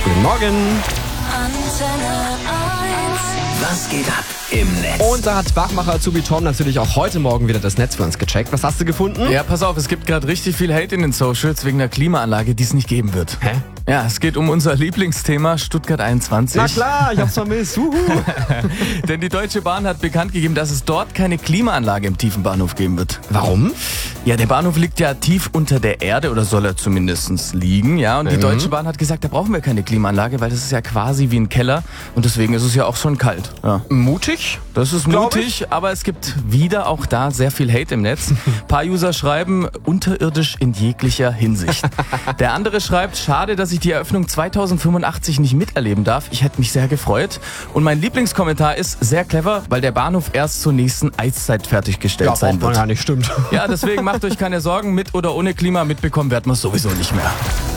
Guten Morgen. Was geht ab im Netz? Und da hat Wachmacher Azubi Tom natürlich auch heute Morgen wieder das Netz für uns gecheckt. Was hast du gefunden? Ja, pass auf, es gibt gerade richtig viel Hate in den Socials wegen der Klimaanlage, die es nicht geben wird. Hä? Ja, es geht um unser Lieblingsthema Stuttgart 21. Na klar, ich hab's vermisst. Denn die Deutsche Bahn hat bekannt gegeben, dass es dort keine Klimaanlage im Tiefenbahnhof geben wird. Warum? Ja, der Bahnhof liegt ja tief unter der Erde oder soll er zumindest liegen, ja. Und die Deutsche Bahn hat gesagt, da brauchen wir keine Klimaanlage, weil das ist ja quasi wie ein Keller und deswegen ist es ja auch schon kalt. Ja. Mutig? Das ist mutig, aber es gibt wieder auch da sehr viel Hate im Netz. Ein paar User schreiben, unterirdisch in jeglicher Hinsicht. Der andere schreibt, schade, dass ich die Eröffnung 2085 nicht miterleben darf. Ich hätte mich sehr gefreut. Und mein Lieblingskommentar ist, sehr clever, weil der Bahnhof erst zur nächsten Eiszeit fertiggestellt sein wird. Ja, nicht, stimmt. Ja, deswegen macht euch keine Sorgen, mit oder ohne Klima, mitbekommen werden wir es sowieso nicht mehr.